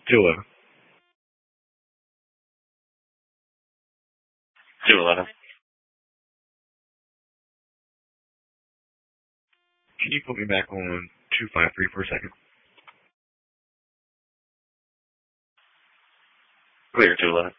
211. 211. Can you put me back on 253 for a second? Clear, 211.